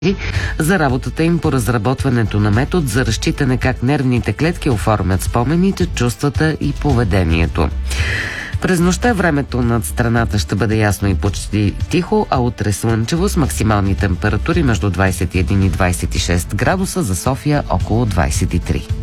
за работата им по разработването на метод за разчитане как нервните клетки оформят спомените, чувствата и поведението. През нощта времето над страната ще бъде ясно и почти тихо, а утре слънчево с максимални температури между 21 и 26 градуса, за София около 23.